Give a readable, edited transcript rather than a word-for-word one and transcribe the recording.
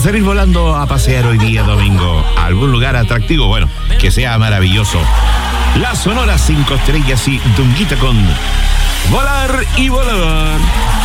salir volando a pasear hoy día domingo a algún lugar atractivo, bueno, que sea maravilloso. La Sonora 5 Estrellas y Dunguita con Volar y Volar.